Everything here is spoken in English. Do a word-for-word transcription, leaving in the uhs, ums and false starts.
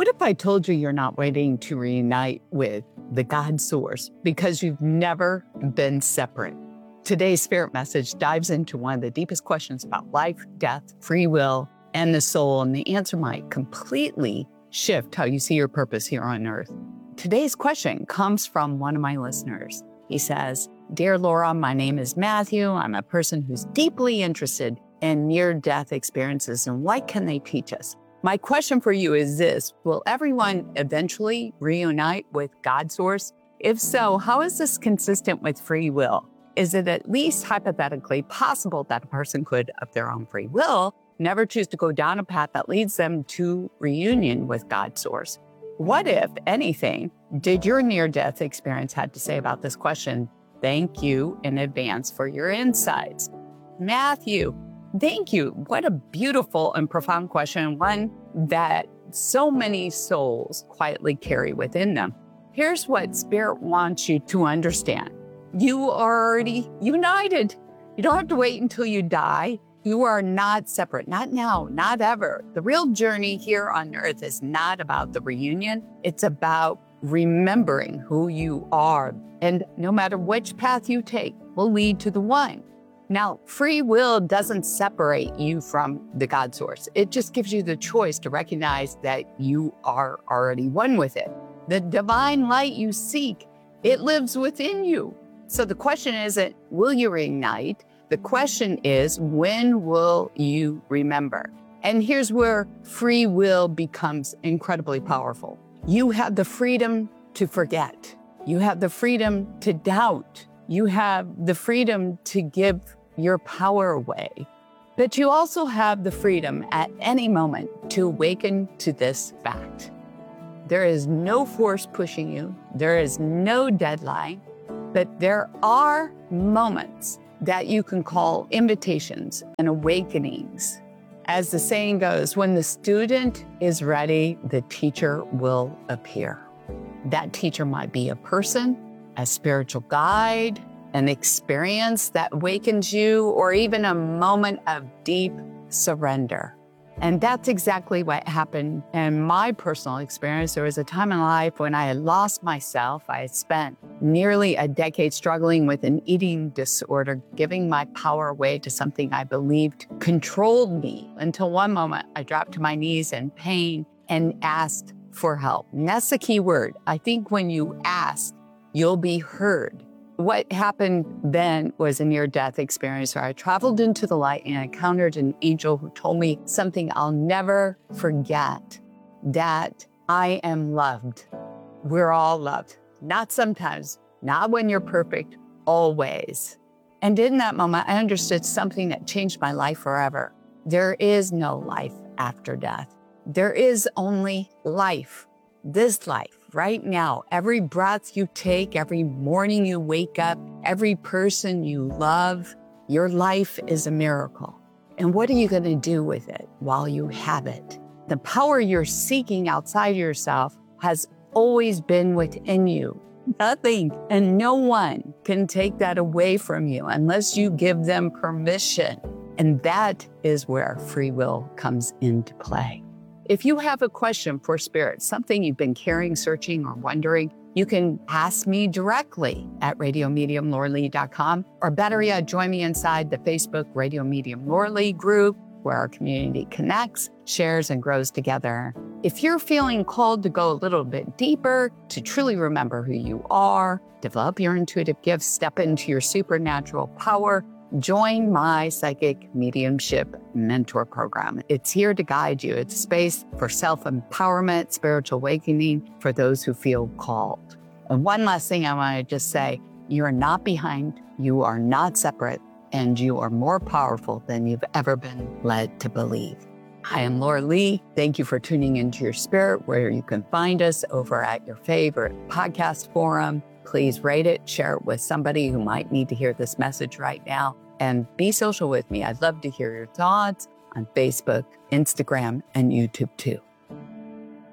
What if I told you you're not waiting to reunite with the God source because you've never been separate? Today's spirit message dives into one of the deepest questions about life, death, free will, and the soul, and the answer might completely shift how you see your purpose here on earth. Today's question comes from one of my listeners. He says, "Dear Laura, my name is Matthew. I'm a person who's deeply interested in near-death experiences and what can they teach us? My question for you is this: will everyone eventually reunite with God source? If so, how is this consistent with free will? Is it at least hypothetically possible that a person could, of their own free will, never choose to go down a path that leads them to reunion with God source? What, if anything, did your near-death experience have to say about this question? Thank you in advance for your insights." Matthew, thank you. What a beautiful and profound question, one that so many souls quietly carry within them. Here's what Spirit wants you to understand. You are already united. You don't have to wait until you die. You are not separate, not now, not ever. The real journey here on earth is not about the reunion. It's about remembering who you are. And no matter which path you take will lead to the one. Now, free will doesn't separate you from the God source. It just gives you the choice to recognize that you are already one with it. The divine light you seek, it lives within you. So the question isn't, will you reignite? The question is, when will you remember? And here's where free will becomes incredibly powerful. You have the freedom to forget. You have the freedom to doubt. You have the freedom to give your power away. But you also have the freedom at any moment to awaken to this fact. There is no force pushing you. There is no deadline. But there are moments that you can call invitations and awakenings. As the saying goes, when the student is ready, the teacher will appear. That teacher might be a person, a spiritual guide, an experience that awakens you, or even a moment of deep surrender. And that's exactly what happened in my personal experience. There was a time in life when I had lost myself. I had spent nearly a decade struggling with an eating disorder, giving my power away to something I believed controlled me, until one moment I dropped to my knees in pain and asked for help. And that's the key word. I think when you ask, you'll be heard. What happened then was a near-death experience where I traveled into the light and I encountered an angel who told me something I'll never forget, that I am loved. We're all loved. Not sometimes, not when you're perfect, always. And in that moment, I understood something that changed my life forever. There is no life after death. There is only life, this life. Right now, every breath you take, every morning you wake up, every person you love, your life is a miracle. And what are you going to do with it while you have it? The power you're seeking outside yourself has always been within you. Nothing and no one can take that away from you unless you give them permission. And that is where free will comes into play. If you have a question for Spirit, something you've been carrying, searching, or wondering, you can ask me directly at radio medium laura lee dot com, or better yet, join me inside the Facebook Radio Medium Laura Lee group, where our community connects, shares, and grows together. If you're feeling called to go a little bit deeper, to truly remember who you are, develop your intuitive gifts, step into your supernatural power, join my Psychic Mediumship Mentor Program. It's here to guide you. It's a space for self-empowerment, spiritual awakening for those who feel called. And one last thing I want to just say, you are not behind, you are not separate, and you are more powerful than you've ever been led to believe. I am Laura Lee. Thank you for tuning into your spirit, where you can find us over at your favorite podcast forum. Please rate it, share it with somebody who might need to hear this message right now, and be social with me. I'd love to hear your thoughts on Facebook, Instagram, and YouTube too.